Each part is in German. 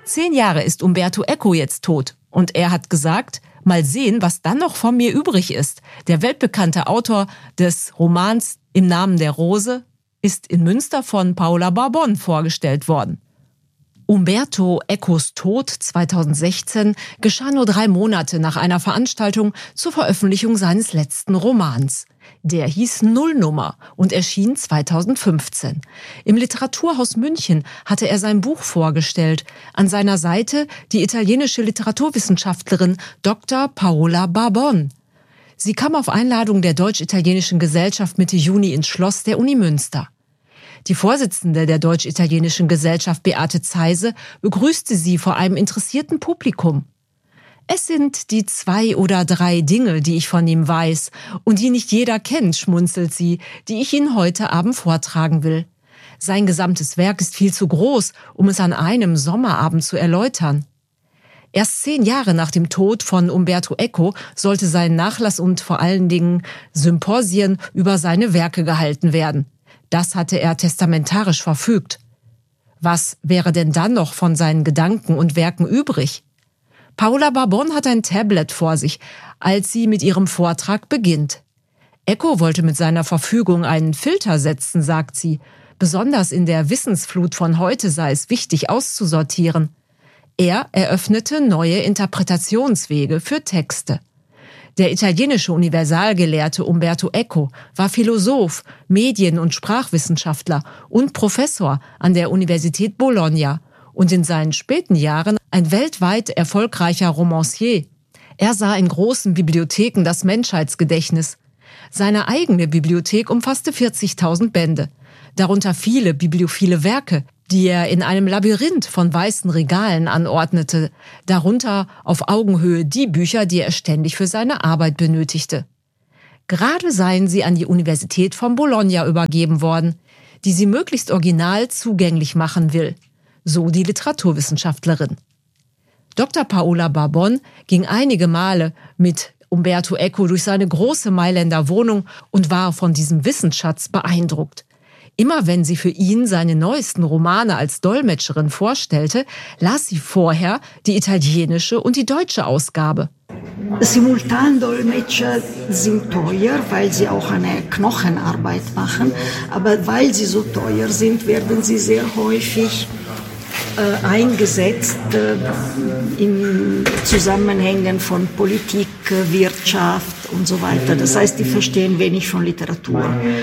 10 Jahre ist Umberto Eco jetzt tot. Und er hat gesagt, mal sehen, was dann noch von mir übrig ist. Der weltbekannte Autor des Romans Im Namen der Rose ist in Münster von Paola Barbon vorgestellt worden. Umberto Ecos Tod 2016 geschah nur 3 Monate nach einer Veranstaltung zur Veröffentlichung seines letzten Romans. Der hieß Nullnummer und erschien 2015. Im Literaturhaus München hatte er sein Buch vorgestellt. An seiner Seite die italienische Literaturwissenschaftlerin Dr. Paola Barbon. Sie kam auf Einladung der Deutsch-Italienischen Gesellschaft Mitte Juni ins Schloss der Uni Münster. Die Vorsitzende der Deutsch-Italienischen Gesellschaft, Beate Zeise, begrüßte sie vor einem interessierten Publikum. Es sind die 2 oder 3 Dinge, die ich von ihm weiß und die nicht jeder kennt, schmunzelt sie, die ich Ihnen heute Abend vortragen will. Sein gesamtes Werk ist viel zu groß, um es an einem Sommerabend zu erläutern. Erst 10 Jahre nach dem Tod von Umberto Eco sollte sein Nachlass und vor allen Dingen Symposien über seine Werke gehalten werden. Das hatte er testamentarisch verfügt. Was wäre denn dann noch von seinen Gedanken und Werken übrig? Paola Barbon hat ein Tablet vor sich, als sie mit ihrem Vortrag beginnt. Eco wollte mit seiner Verfügung einen Filter setzen, sagt sie. Besonders in der Wissensflut von heute sei es wichtig auszusortieren. Er eröffnete neue Interpretationswege für Texte. Der italienische Universalgelehrte Umberto Eco war Philosoph, Medien- und Sprachwissenschaftler und Professor an der Universität Bologna und in seinen späten Jahren ein weltweit erfolgreicher Romancier. Er sah in großen Bibliotheken das Menschheitsgedächtnis. Seine eigene Bibliothek umfasste 40.000 Bände, darunter viele bibliophile Werke, die er in einem Labyrinth von weißen Regalen anordnete, darunter auf Augenhöhe die Bücher, die er ständig für seine Arbeit benötigte. Gerade seien sie an die Universität von Bologna übergeben worden, die sie möglichst original zugänglich machen will, so die Literaturwissenschaftlerin. Dr. Paola Barbon ging einige Male mit Umberto Eco durch seine große Mailänder Wohnung und war von diesem Wissensschatz beeindruckt. Immer wenn sie für ihn seine neuesten Romane als Dolmetscherin vorstellte, las sie vorher die italienische und die deutsche Ausgabe. Simultandolmetscher sind teuer, weil sie auch eine Knochenarbeit machen. Aber weil sie so teuer sind, werden sie sehr häufig eingesetzt in Zusammenhängen von Politik, Wirtschaft und so weiter. Das heißt, die verstehen wenig von Literatur.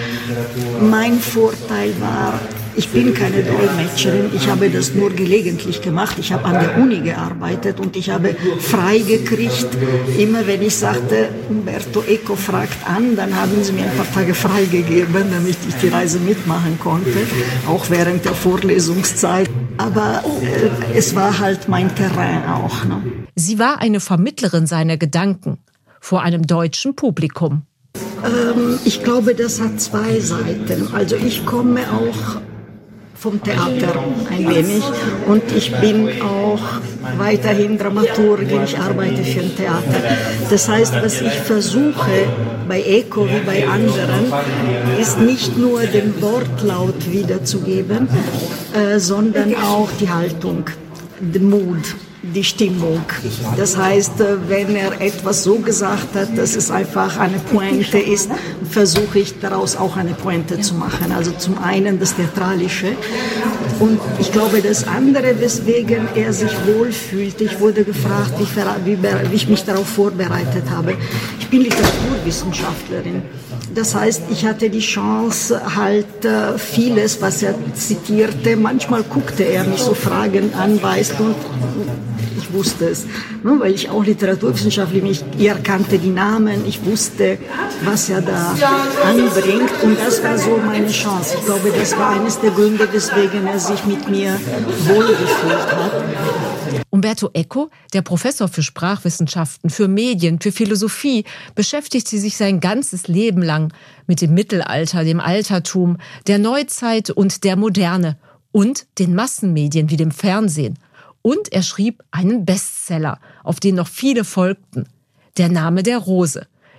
Mein Vorteil war, ich bin keine Dolmetscherin, ich habe das nur gelegentlich gemacht. Ich habe an der Uni gearbeitet und ich habe frei gekriegt. Immer wenn ich sagte, Umberto Eco fragt an, dann haben sie mir ein paar Tage freigegeben, damit ich die Reise mitmachen konnte, auch während der Vorlesungszeit. Aber es war halt mein Terrain auch. Ne? Sie war eine Vermittlerin seiner Gedanken vor einem deutschen Publikum. Ich glaube, das hat 2 Seiten. Also ich komme auch vom Theater ein wenig und ich bin auch weiterhin Dramaturgin, ich arbeite für ein Theater. Das heißt, was ich versuche bei Eco wie bei anderen, ist nicht nur den Wortlaut wiederzugeben, sondern auch die Haltung, den Mut, die Stimmung. Das heißt, wenn er etwas so gesagt hat, dass es einfach eine Pointe ist, versuche ich daraus auch eine Pointe zu machen. Also zum einen das Theatralische und ich glaube das andere, weswegen er sich wohlfühlt. Ich wurde gefragt, wie ich mich darauf vorbereitet habe. Ich bin Literaturwissenschaftlerin. Das heißt, ich hatte die Chance, halt vieles, was er zitierte, manchmal guckte er mich so fragend an, weißt du, ich wusste es, ne, weil ich auch Literaturwissenschaftlich er kannte die Namen, ich wusste, was er da anbringt und das war so meine Chance. Ich glaube, das war eines der Gründe, weswegen er sich mit mir wohlgefühlt hat. Umberto Eco, der Professor für Sprachwissenschaften, für Medien, für Philosophie, beschäftigte sich sein ganzes Leben lang mit dem Mittelalter, dem Altertum, der Neuzeit und der Moderne und den Massenmedien wie dem Fernsehen. Und er schrieb einen Bestseller, auf den noch viele folgten. Der Name der Rose.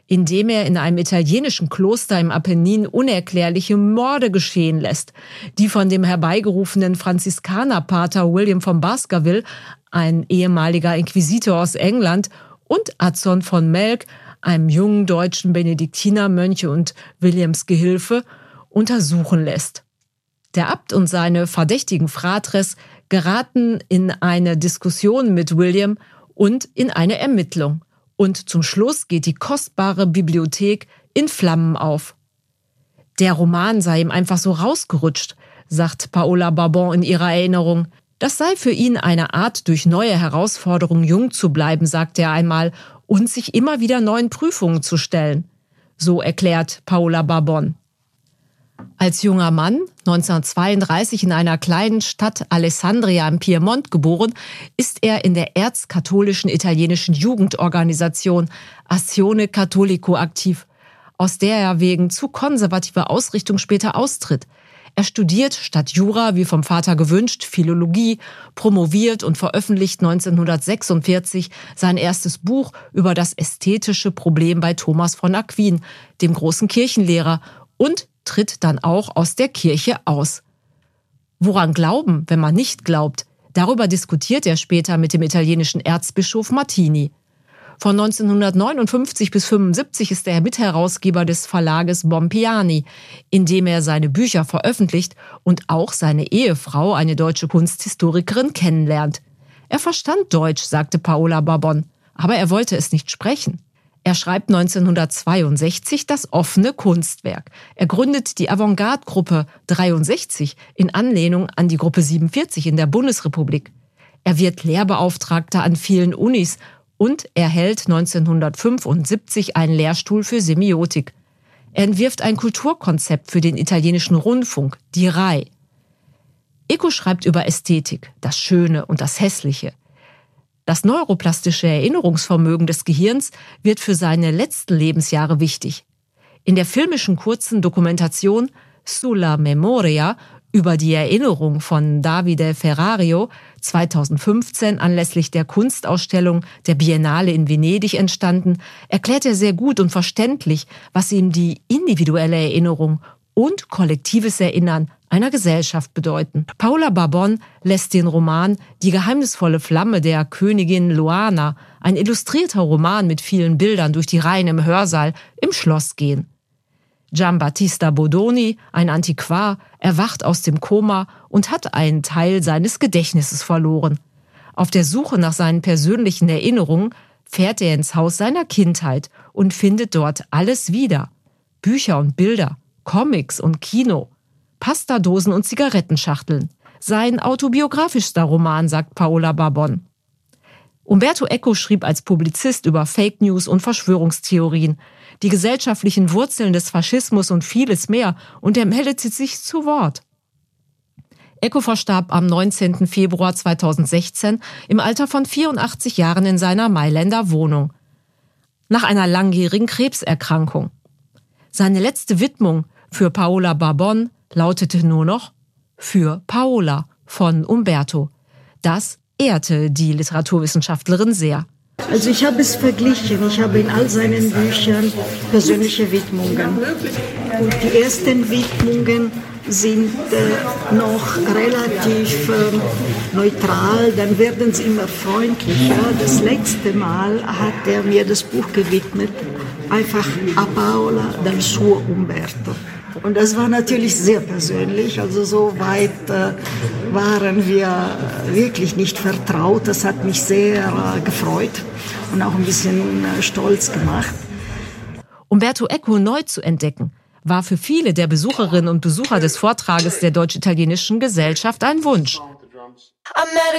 indem er in einem italienischen Kloster im Apennin unerklärliche Morde geschehen lässt, die von dem herbeigerufenen Franziskanerpater William von Baskerville, ein ehemaliger Inquisitor aus England, und Atzon von Melk, einem jungen deutschen Benediktinermönch und Williams Gehilfe, untersuchen lässt. Der Abt und seine verdächtigen Fratres geraten in eine Diskussion mit William und in eine Ermittlung. Und zum Schluss geht die kostbare Bibliothek in Flammen auf. Der Roman sei ihm einfach so rausgerutscht, sagt Paola Barbon in ihrer Erinnerung. Das sei für ihn eine Art, durch neue Herausforderungen jung zu bleiben, sagte er einmal, und sich immer wieder neuen Prüfungen zu stellen. So erklärt Paola Barbon. Als junger Mann, 1932 in einer kleinen Stadt Alessandria im Piemont geboren, ist er in der erzkatholischen italienischen Jugendorganisation Azione Cattolico aktiv, aus der er wegen zu konservativer Ausrichtung später austritt. Er studiert statt Jura, wie vom Vater gewünscht, Philologie, promoviert und veröffentlicht 1946 sein erstes Buch über das ästhetische Problem bei Thomas von Aquin, dem großen Kirchenlehrer, und tritt dann auch aus der Kirche aus. Woran glauben, wenn man nicht glaubt? Darüber diskutiert er später mit dem italienischen Erzbischof Martini. Von 1959 bis 1975 ist er Mitherausgeber des Verlages Bompiani, in dem er seine Bücher veröffentlicht und auch seine Ehefrau, eine deutsche Kunsthistorikerin, kennenlernt. Er verstand Deutsch, sagte Paola Barbon, aber er wollte es nicht sprechen. Er schreibt 1962 das offene Kunstwerk. Er gründet die Avantgarde-Gruppe 63 in Anlehnung an die Gruppe 47 in der Bundesrepublik. Er wird Lehrbeauftragter an vielen Unis und erhält 1975 einen Lehrstuhl für Semiotik. Er entwirft ein Kulturkonzept für den italienischen Rundfunk, die RAI. Eco schreibt über Ästhetik, das Schöne und das Hässliche. Das neuroplastische Erinnerungsvermögen des Gehirns wird für seine letzten Lebensjahre wichtig. In der filmischen kurzen Dokumentation Sulla Memoria über die Erinnerung von Davide Ferrario 2015 anlässlich der Kunstausstellung der Biennale in Venedig entstanden, erklärt er sehr gut und verständlich, was ihm die individuelle Erinnerung und kollektives Erinnern einer Gesellschaft bedeuten. Paola Barbon lässt den Roman Die geheimnisvolle Flamme der Königin Loana, ein illustrierter Roman mit vielen Bildern, durch die Reihen im Hörsaal im Schloss gehen. Giambattista Bodoni, ein Antiquar, erwacht aus dem Koma und hat einen Teil seines Gedächtnisses verloren. Auf der Suche nach seinen persönlichen Erinnerungen fährt er ins Haus seiner Kindheit und findet dort alles wieder. Bücher und Bilder, Comics und Kino, Pastadosen und Zigarettenschachteln. Sein autobiografischster Roman, sagt Paola Barbon. Umberto Eco schrieb als Publizist über Fake News und Verschwörungstheorien, die gesellschaftlichen Wurzeln des Faschismus und vieles mehr, und er meldete sich zu Wort. Eco verstarb am 19. Februar 2016 im Alter von 84 Jahren in seiner Mailänder Wohnung. Nach einer langjährigen Krebserkrankung. Seine letzte Widmung für Paola Barbon lautete nur noch Für Paola von Umberto. Das ehrte die Literaturwissenschaftlerin sehr. Also ich habe es verglichen. Ich habe in all seinen Büchern persönliche Widmungen. Und die ersten Widmungen sind noch relativ neutral, dann werden sie immer freundlicher. Das letzte Mal hat er mir das Buch gewidmet, einfach A Paola dal suo Umberto. Und das war natürlich sehr persönlich, also so weit waren wir wirklich nicht vertraut. Das hat mich sehr gefreut und auch ein bisschen stolz gemacht. Umberto Eco neu zu entdecken, war für viele der Besucherinnen und Besucher des Vortrages der Deutsch-Italienischen Gesellschaft ein Wunsch.